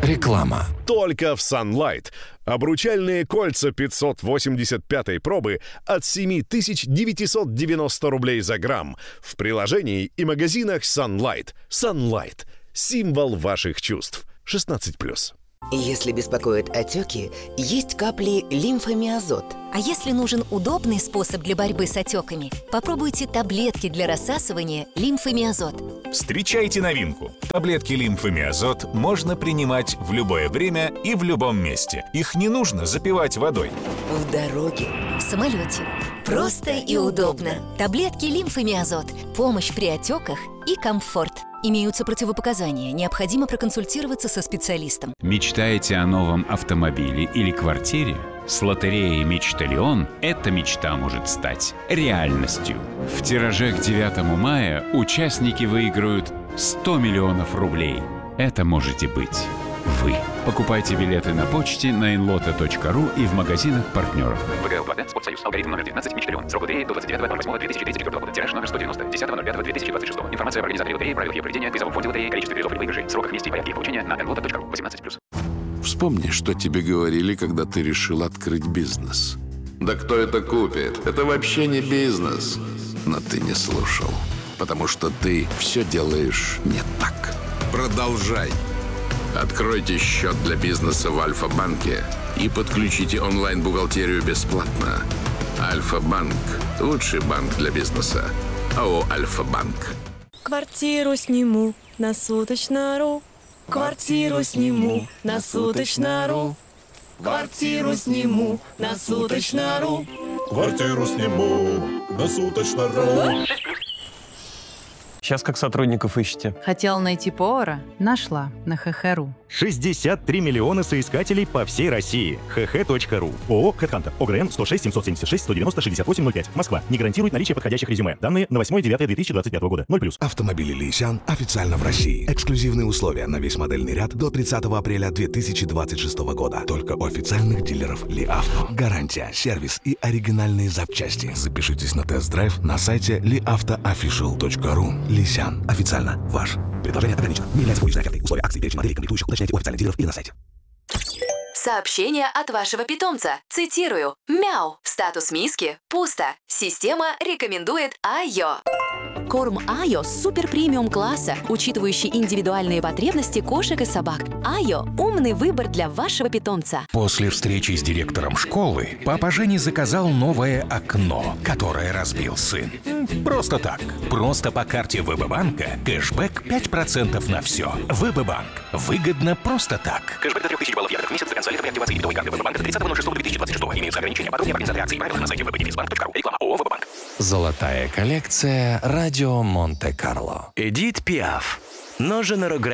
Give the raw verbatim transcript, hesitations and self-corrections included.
Реклама. Только в Sunlight. Обручальные кольца пятьсот восемьдесят пятой пробы от семь тысяч девятьсот девяносто рублей за грамм. В приложении и магазинах Sunlight. Sunlight. Символ ваших чувств. шестнадцать плюс. Если беспокоят отеки, есть капли лимфомиазот. А если нужен удобный способ для борьбы с отеками, попробуйте таблетки для рассасывания лимфомиазот. Встречайте новинку. Таблетки лимфомиазот можно принимать в любое время и в любом месте. Их не нужно запивать водой. В дороге. В самолете. Просто и удобно. Таблетки лимфомиазот. Помощь при отеках и комфорт. Имеются противопоказания. Необходимо проконсультироваться со специалистом. Мечтаете о новом автомобиле или квартире? С лотереей «Мечталион» эта мечта может стать реальностью. В тираже к девятому мая участники выиграют сто миллионов рублей. Это можете быть вы. Покупайте билеты на почте на инлота точка ру и в магазинах партнеров. ВГЛ Платен, Спортсоюз, алгоритм номер девятнадцать, Мечталион. Срок лотереи до двадцать девятого ноль восьмого две тысячи третьего года. Тираж номер сто девяносто, десятого ноль пятого две тысячи двадцать шестого. Информация об организаторе лотереи, правилах ее проведения, призовом фонде лотереи, количестве призов и выигрышей, сроках, месте и порядке их получения на инлота точка ру. восемнадцать плюс. Вспомни, что тебе говорили, когда ты решил открыть бизнес. Да кто это купит? Это вообще не бизнес. Но ты не слушал, потому что ты все делаешь не так. Продолжай. Откройте счет для бизнеса в Альфа-банке и подключите онлайн-бухгалтерию бесплатно. Альфа-банк – лучший банк для бизнеса. АО «Альфа-банк». Квартиру сниму на суточно.ру. Квартиру сниму на суточно.ру. Квартиру сниму на суточно.ру. Квартиру сниму на суточно.ру. Сейчас как сотрудников ищете? Хотел найти повара? Нашла на ха ха точка ру. шестьдесят три миллиона соискателей по всей России. ха ха точка ру. ООО «Хэдхантер». ОГРН сто шесть семьсот семьдесят шесть сто девяносто шестьдесят восемь ноль пять. Москва. Не гарантирует наличие подходящих резюме. Данные на восьмое девятое две тысячи двадцать пятого года. ноль плюс. Автомобили Лисян официально в России. Эксклюзивные условия на весь модельный ряд до тридцатого апреля две тысячи двадцать шестого года. Только у официальных дилеров Ли Авто. Гарантия, сервис и оригинальные запчасти. Запишитесь на тест-драйв на сайте ли авто офишиал точка ру. Лисян. Официально ваш. Предложение ограничено. Не является публичной офертой. Условия акций, перечень моделей комплектующих уточняйте у официальных дилеров или на сайте. Сообщение от вашего питомца. Цитирую. Мяу. Статус миски. Пусто. Система рекомендует Айо. Корм Айо супер премиум класса, учитывающий индивидуальные потребности кошек и собак. Айо – умный выбор для вашего питомца. После встречи с директором школы папа Женя заказал новое окно, которое разбил сын. Просто так. Просто по карте ВБ-банка кэшбэк пять процентов на все. ВБ-банк. Выгодно просто так. Кэшбэк до трех тысяч баллов ягод в месяц до конца лета при активации дебетовой карты ВБ-банка до тридцатого ноль шестого две тысячи двадцать шестого. Имеются ограничения. Подробнее об организации акций и правилах на сайте вэ бэ девизбанк точка ру. Реклама ООО «ВБ-банк». Золотая коллекция «Радио Монте-Карло». Эдит Пиаф. Ножен